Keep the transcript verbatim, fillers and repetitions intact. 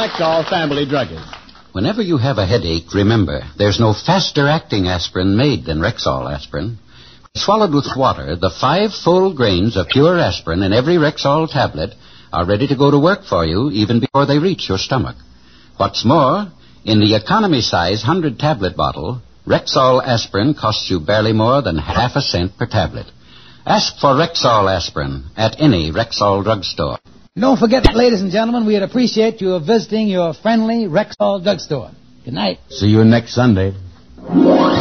Rexall Family Druggist. Whenever you have a headache, remember, there's no faster-acting aspirin made than Rexall aspirin. Swallowed with water, the five full grains of pure aspirin in every Rexall tablet are ready to go to work for you even before they reach your stomach. What's more, in the economy-size hundred-tablet bottle, Rexall aspirin costs you barely more than half a cent per tablet. Ask for Rexall aspirin at any Rexall drugstore. Don't forget, ladies and gentlemen, we'd appreciate you visiting your friendly Rexall drugstore. Good night. See you next Sunday.